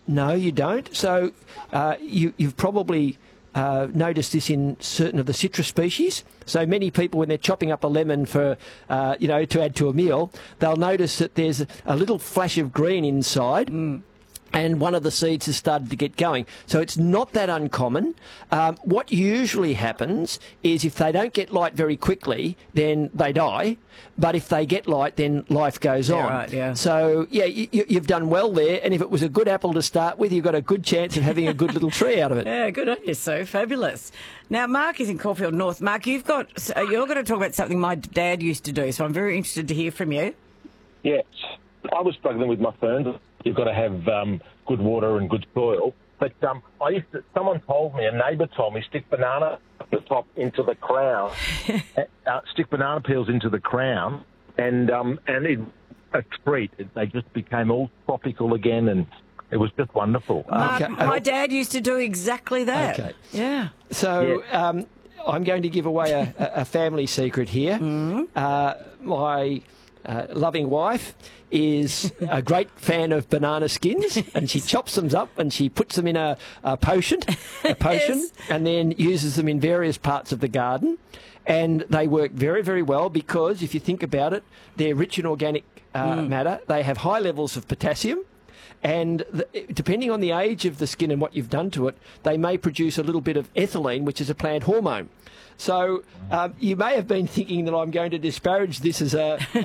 No, you don't. So you've probably noticed this in certain of the citrus species. So many people, when they're chopping up a lemon for, to add to a meal, they'll notice that there's a little flash of green inside. And one of the seeds has started to get going. So it's not that uncommon. What usually happens is if they don't get light very quickly, then they die. But if they get light, then life goes on. Right, yeah. So, you've done well there. And if it was a good apple to start with, you've got a good chance of having a good little tree out of it. Yeah, good on you, Sue. Fabulous. Now, Mark is in Caulfield North. Mark, you're going to talk about something my dad used to do, so I'm very interested to hear from you. Yes. I was struggling with my ferns. You've got to have good water and good soil. But someone told me, a neighbour told me, stick banana at the top into the crown, stick banana peels into the crown, and it a treat. They just became all tropical again, and it was just wonderful. My dad used to do exactly that. Okay. Yeah. So I'm going to give away a family secret here. My loving wife is a great fan of banana skins, and she chops them up and she puts them in a potion, Yes. and then uses them in various parts of the garden. And they work very, very well because, if you think about it, they're rich in organic matter. They have high levels of potassium. And depending on the age of the skin and what you've done to it, they may produce a little bit of ethylene, which is a plant hormone. So you may have been thinking that I'm going to disparage this as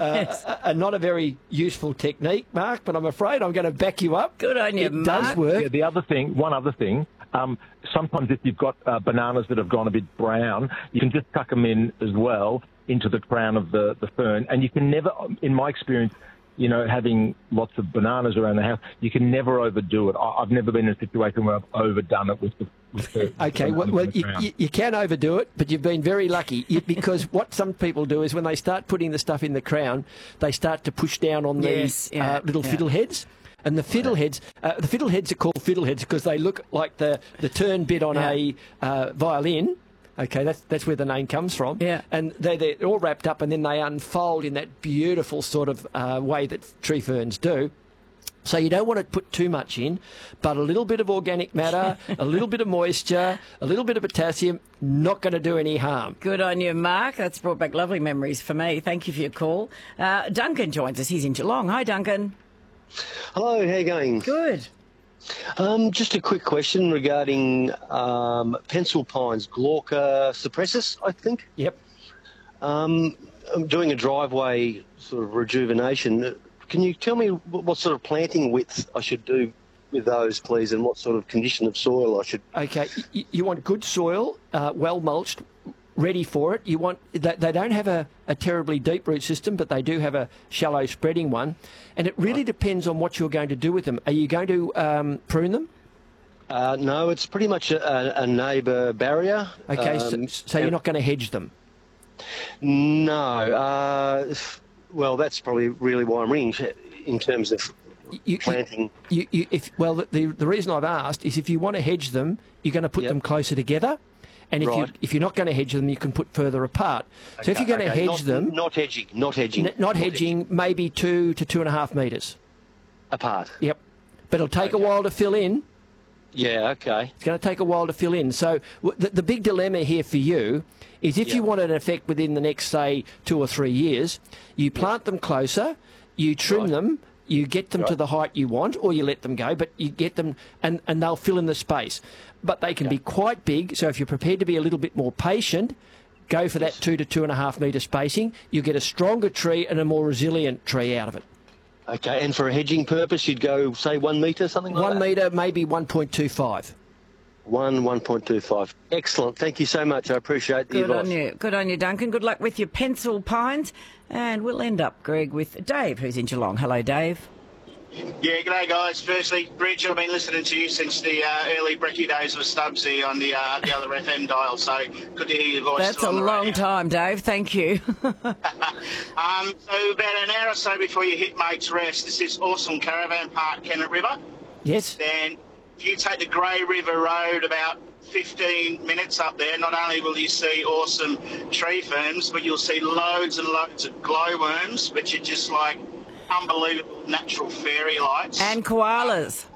a not a very useful technique, Mark, but I'm afraid I'm going to back you up. Good on you, It Mark. does work. Yeah, one other thing, sometimes if you've got bananas that have gone a bit brown, you can just tuck them in as well into the crown of the fern. And you can never, in my experience, having lots of bananas around the house, you can never overdo it. I've never been in a situation where I've overdone it with the Okay, well you can overdo it, but you've been very lucky because what some people do is when they start putting the stuff in the crown, they start to push down on the little fiddleheads. And the fiddleheads, are called fiddleheads because they look like the turn bit on a violin. Okay, that's where the name comes from. Yeah. And they're all wrapped up and then they unfold in that beautiful sort of way that tree ferns do. So you don't want to put too much in, but a little bit of organic matter, a little bit of moisture, a little bit of potassium, not going to do any harm. Good on you, Mark. That's brought back lovely memories for me. Thank you for your call. Duncan joins us. He's in Geelong. Hi, Duncan. Hello, how you going? Good. Just a quick question regarding pencil pines, Glauca suppressus, I think. Yep. I'm doing a driveway sort of rejuvenation. Can you tell me what sort of planting width I should do with those, please, and what sort of condition of soil I should... Okay, you want good soil, well mulched, ready for it. You want they don't have a terribly deep root system, but they do have a shallow spreading one. And it really depends on what you're going to do with them. Are you going to prune them? No, it's pretty much a neighbour barrier. Okay, so you're not going to hedge them? No. Well, that's probably really why I'm ringing in terms of planting. The reason I've asked is if you want to hedge them, you're going to put them closer together. And if you're not going to hedge them, you can put further apart. So if you're going to hedge them... Not hedging. Maybe 2 to 2.5 metres. Apart. Yep. But it'll take a while to fill in. Yeah, okay. It's going to take a while to fill in. So the big dilemma here for you is if you want an effect within the next, say, 2 or 3 years, you plant them closer, you trim them, you get them to the height you want, or you let them go, but you get them and they'll fill in the space. But they can be quite big, so if you're prepared to be a little bit more patient, go for that 2 to 2.5 metre spacing. You get a stronger tree and a more resilient tree out of it. Okay, and for a hedging purpose, you'd go, say, 1 metre, something like that? 1 metre, maybe 1.25. 1.25. Excellent. Thank you so much. I appreciate the advice. Good on you, Duncan. Good luck with your pencil pines. And we'll end up, Greg, with Dave, who's in Geelong. Hello, Dave. Yeah, g'day guys. Firstly, Bridge, I've been listening to you since the early brekkie days with Stubbsy on the other FM dial, so good to hear your voice. That's a long time, Dave. Thank you. So about an hour or so before you hit Mate's Rest, there's this awesome caravan park, Kennett River. Yes. Then if you take the Grey River Road about 15 minutes up there, not only will you see awesome tree ferns, but you'll see loads and loads of glowworms, which are just like unbelievable natural fairy lights. And koalas.